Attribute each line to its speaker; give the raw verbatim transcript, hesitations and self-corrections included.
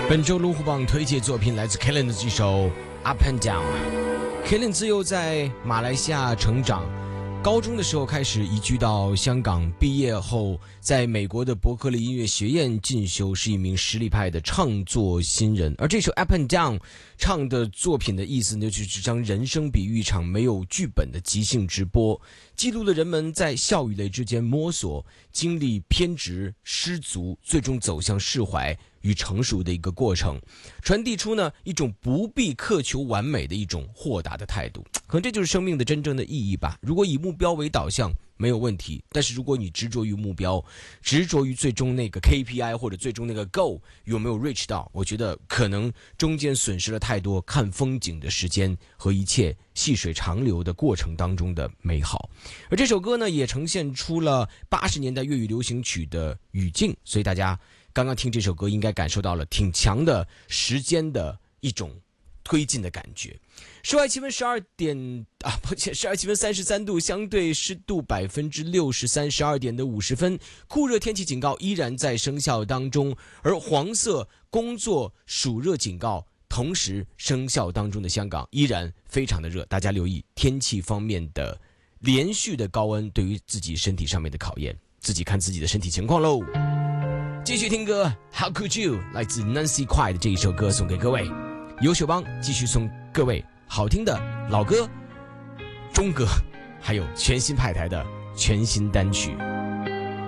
Speaker 1: 本周龙虎榜推荐作品来自 Kellen 的这首 Up and Down。Kellen 自幼在马来西亚成长，高中的时候开始移居到香港，毕业后在美国的伯克利音乐学院进修，是一名实力派的唱作新人。而这首 Up and Down 唱的作品的意思呢，就是将人生比喻一场没有剧本的即兴直播，记录了人们在笑与泪之间摸索，经历偏执、失足，最终走向释怀与成熟的一个过程，传递出呢一种不必苛求完美的一种豁达的态度。可能这就是生命的真正的意义吧。如果以目标为导向没有问题，但是如果你执着于目标，执着于最终那个 K P I 或者最终那个 goal 有没有 reach 到，我觉得可能中间损失了太多看风景的时间和一切细水长流的过程当中的美好。而这首歌呢，也呈现出了八十年代粤语流行曲的语境，所以大家刚刚听这首歌应该感受到了挺强的时间的一种推进的感觉。室外气温十二点啊，抱歉，室外气温三十三度，相对湿度百分之六十三，十二点的五十分，酷热天气警告依然在生效当中，而黄色工作暑热警告同时生效当中的香港依然非常的热，大家留意天气方面的连续的高温对于自己身体上面的考验，自己看自己的身体情况喽。继续听歌 How Could You 来自 Nancy Kwai 的这一首歌送给各位，优秀帮继续送各位好听的老歌、中歌，还有全新派台的全新单曲。